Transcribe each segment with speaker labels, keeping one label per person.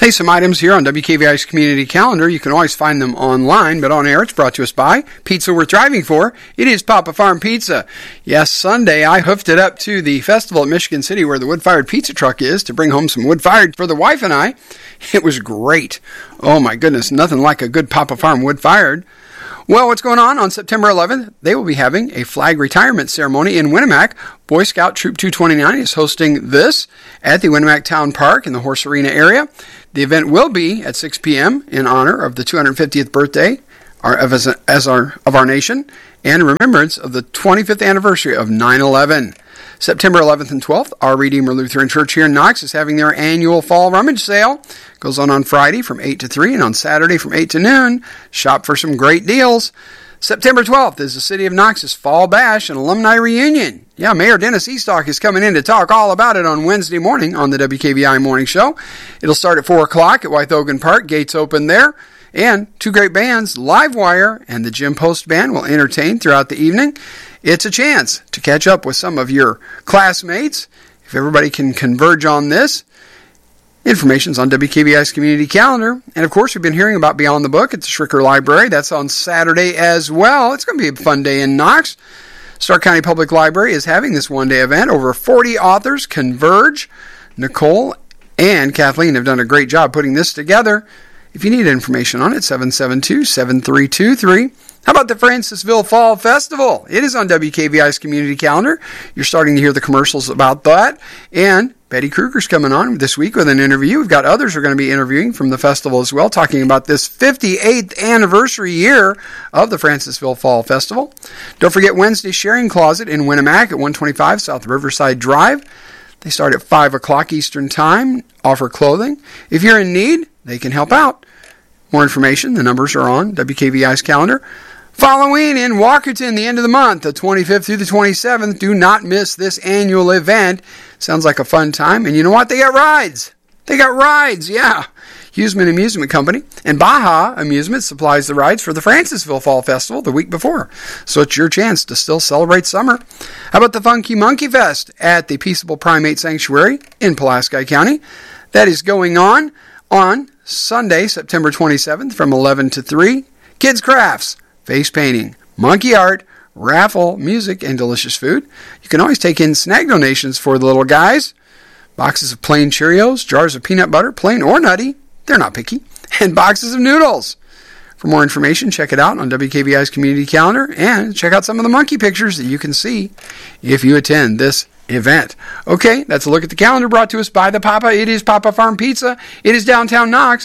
Speaker 1: Hey, some items here on WKVI's community calendar. You can always find them online, but on air it's brought to us by Pizza Worth Driving For. It is Papa Farm Pizza. Yes, Sunday I hoofed it up to the festival at Michigan City where the wood-fired pizza truck is to bring home some wood-fired for the wife and I. It was great. Oh my goodness, nothing like a good Papa Farm wood-fired. Well, what's going on September 11th? They will be having a flag retirement ceremony in Winnemac. Boy Scout Troop 229 is hosting this at the Winnemac Town Park in the Horse Arena area. The event will be at 6 p.m. in honor of the 250th birthday of our nation and in remembrance of the 25th anniversary of 9/11. September 11th and 12th, Our Redeemer Lutheran Church here in Knox is having their annual fall rummage sale. It goes on Friday from 8 to 3 and on Saturday from 8 to noon. Shop for some great deals. September 12th is the City of Knox's Fall Bash and Alumni Reunion. Yeah, Mayor Dennis Eastock is coming in to talk all about it on Wednesday morning on the WKVI Morning Show. It'll start at 4 o'clock at Wythogan Park. Gates open there. And two great bands, Livewire and the Jim Post Band, will entertain throughout the evening. It's a chance to catch up with some of your classmates. If everybody can converge on this, information's on WKVI's community calendar. And of course, we've been hearing about Beyond the Book at the Schricker Library. That's on Saturday as well. It's going to be a fun day in Knox. Stark County Public Library is having this one-day event. Over 40 authors converge. Nicole and Kathleen have done a great job putting this together. If you need information on it, 772-7323. How about the Francisville Fall Festival? It is on WKVI's community calendar. You're starting to hear the commercials about that. And Betty Kruger's coming on this week with an interview. We've got others who are going to be interviewing from the festival as well, talking about this 58th anniversary year of the Francisville Fall Festival. Don't forget Wednesday Sharing Closet in Winnemac at 125 South Riverside Drive. They start at 5 o'clock Eastern Time, offer clothing. If you're in need, they can help out. More information, the numbers are on WKVI's calendar. Following in Walkerton, the end of the month, the 25th through the 27th. Do not miss this annual event. Sounds like a fun time. And you know what? They got rides. Yeah. Huseman Amusement Company and Baja Amusement supplies the rides for the Francisville Fall Festival the week before. So it's your chance to still celebrate summer. How about the Funky Monkey Fest at the Peaceable Primate Sanctuary in Pulaski County? That is going on Sunday, September 27th from 11 to 3. Kids crafts, face painting, monkey art, raffle, music, and delicious food. You can always take in snack donations for the little guys. Boxes of plain Cheerios, jars of peanut butter, plain or nutty. They're not picky. And boxes of noodles. For more information, check it out on WKVI's community calendar and check out some of the monkey pictures that you can see if you attend this event. Okay, that's a look at the calendar brought to us by the Papa. It is Papa Farm Pizza. It is downtown Knox,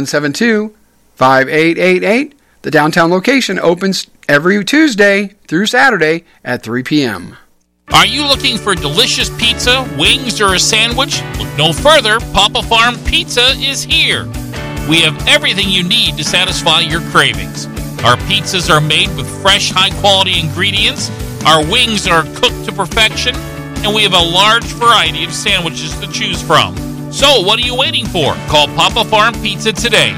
Speaker 1: 772-5888. The downtown location opens every Tuesday through Saturday at 3 p.m.
Speaker 2: Are you looking for delicious pizza, wings, or a sandwich? Look no further. Papa Farm Pizza is here. We have everything you need to satisfy your cravings. Our pizzas are made with fresh, high-quality ingredients. Our wings are cooked to perfection. And we have a large variety of sandwiches to choose from. So, what are you waiting for? Call Papa Farm Pizza today,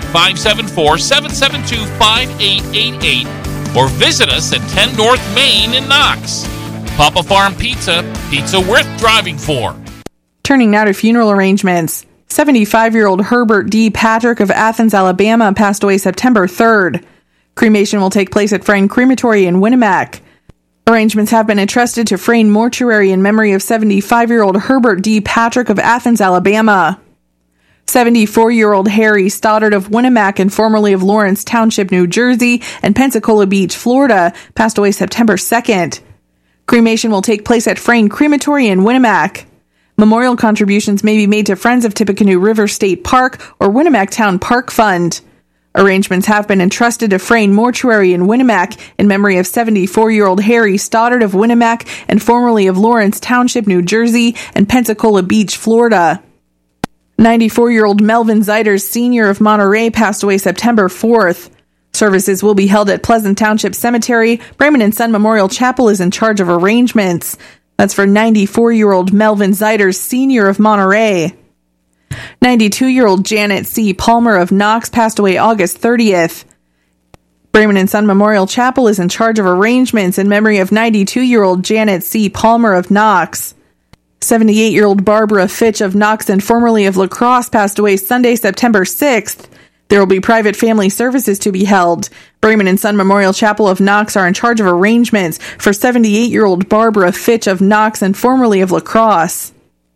Speaker 2: 574-772-5888, or visit us at 10 North Main in Knox. Papa Farm Pizza, pizza worth driving for.
Speaker 3: Turning now to funeral arrangements. 75-year-old Herbert D. Patrick of Athens, Alabama, passed away September 3rd. Cremation will take place at Frayne Crematory in Winnemac. Arrangements have been entrusted to Frayne Mortuary in memory of 75-year-old Herbert D. Patrick of Athens, Alabama. 74-year-old Harry Stoddard of Winnemac and formerly of Lawrence Township, New Jersey, and Pensacola Beach, Florida, passed away September 2nd. Cremation will take place at Frayne Crematory in Winnemac. Memorial contributions may be made to Friends of Tippecanoe River State Park or Winnemac Town Park Fund. Arrangements have been entrusted to Frayne Mortuary in Winnemac in memory of 74-year-old Harry Stoddard of Winnemac and formerly of Lawrence Township, New Jersey, and Pensacola Beach, Florida. 94-year-old Melvin Zeiders Sr. of Monterey passed away September 4th. Services will be held at Pleasant Township Cemetery. Bremen & Son Memorial Chapel is in charge of arrangements. That's for 94-year-old Melvin Zeiders Sr. of Monterey. 92-year-old Janet C. Palmer of Knox passed away August 30th. Bremen & Son Memorial Chapel is in charge of arrangements in memory of 92-year-old Janet C. Palmer of Knox. 78-year-old Barbara Fitch of Knox and formerly of La Crosse passed away Sunday, September 6th. There will be private family services to be held. Brayman and Son Memorial Chapel of Knox are in charge of arrangements for 78-year-old Barbara Fitch of Knox and formerly of La Crosse.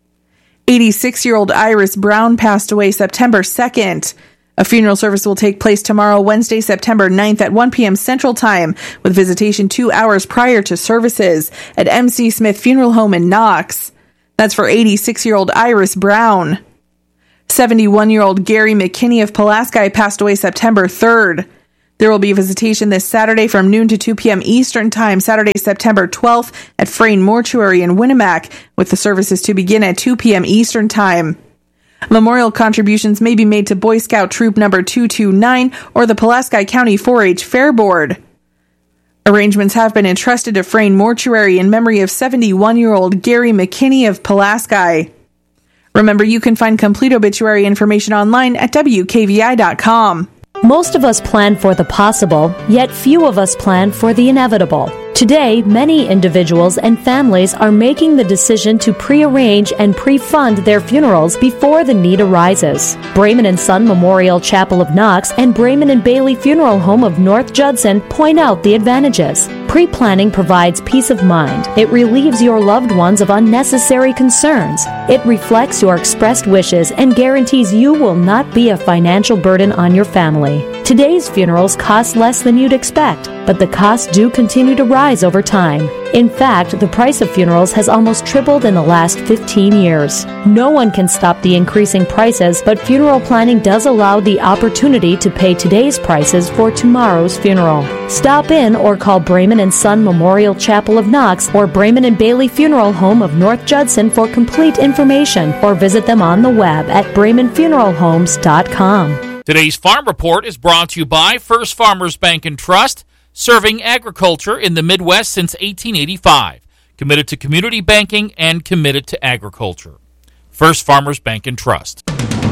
Speaker 3: 86-year-old Iris Brown passed away September 2nd. A funeral service will take place tomorrow, Wednesday, September 9th at 1 p.m. Central Time, with visitation 2 hours prior to services at MC Smith Funeral Home in Knox. That's for 86-year-old Iris Brown. 71-year-old Gary McKinney of Pulaski passed away September 3rd. There will be a visitation this Saturday from noon to 2 p.m. Eastern Time, Saturday, September 12th at Frayne Mortuary in Winnemac, with the services to begin at 2 p.m. Eastern Time. Memorial contributions may be made to Boy Scout Troop Number 229 or the Pulaski County 4-H Fair Board. Arrangements have been entrusted to Frayne Mortuary in memory of 71-year-old Gary McKinney of Pulaski. Remember, you can find complete obituary information online at WKVI.com.
Speaker 4: Most of us plan for the possible, yet few of us plan for the inevitable. Today, many individuals and families are making the decision to pre-arrange and pre-fund their funerals before the need arises. Brayman and Son Memorial Chapel of Knox and Brayman and Bailey Funeral Home of North Judson point out the advantages. Pre-planning provides peace of mind. It relieves your loved ones of unnecessary concerns. It reflects your expressed wishes and guarantees you will not be a financial burden on your family. Today's funerals cost less than you'd expect, but the costs do continue to rise over time. In fact, the price of funerals has almost tripled in the last 15 years. No one can stop the increasing prices, but funeral planning does allow the opportunity to pay today's prices for tomorrow's funeral. Stop in or call Brayman and Son Memorial Chapel of Knox or Brayman and Bailey Funeral Home of North Judson for complete information, or visit them on the web at BraymanFuneralHomes.com.
Speaker 2: Today's Farm Report is brought to you by First Farmers Bank and Trust, serving agriculture in the Midwest since 1885. Committed to community banking and committed to agriculture. First Farmers Bank and Trust.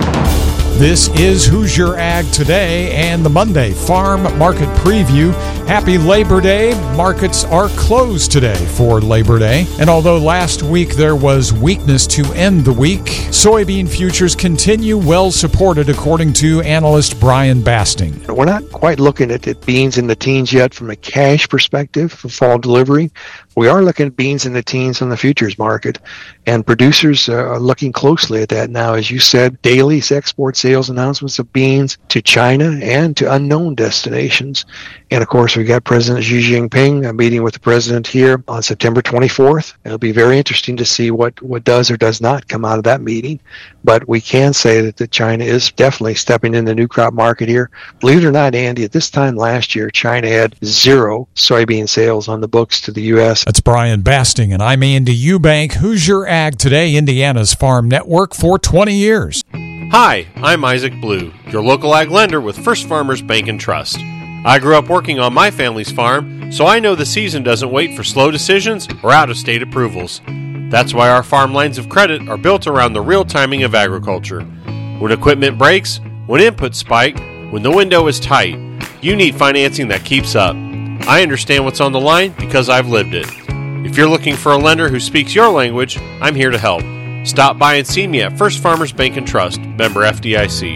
Speaker 5: This is Who's Your Ag Today and the Monday Farm Market Preview. Happy Labor Day. Markets are closed today for Labor Day. And although last week there was weakness to end the week, soybean futures continue well supported according to analyst Brian Basting.
Speaker 6: We're not quite looking at beans in the teens yet from a cash perspective for fall delivery. We are looking at beans in the teens on the futures market, and producers are looking closely at that now. As you said, daily export sales announcements of beans to China and to unknown destinations. And of course, we got President Xi Jinping meeting with the president here on September 24th. It'll be very interesting to see what does or does not come out of that meeting. But we can say that China is definitely stepping in the new crop market here. Believe it or not, Andy, at this time last year, China had 0 soybean sales on the books to the U.S.
Speaker 5: That's Brian Basting, and I'm Andy Eubank. Who's Your Ag Today, Indiana's Farm Network for 20 years.
Speaker 7: Hi, I'm Isaac Blue, your local ag lender with First Farmers Bank and Trust. I grew up working on my family's farm, so I know the season doesn't wait for slow decisions or out-of-state approvals. That's why our farm lines of credit are built around the real timing of agriculture. When equipment breaks, when inputs spike, when the window is tight, you need financing that keeps up. I understand what's on the line because I've lived it. If you're looking for a lender who speaks your language, I'm here to help. Stop by and see me at First Farmers Bank and Trust, member FDIC.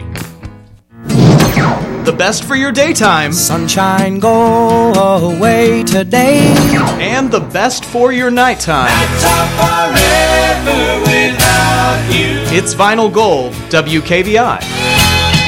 Speaker 8: The best for your daytime.
Speaker 9: Sunshine, go away today.
Speaker 8: And the best for your nighttime.
Speaker 10: Nights are forever without you.
Speaker 8: It's Vinyl Gold, WKVI.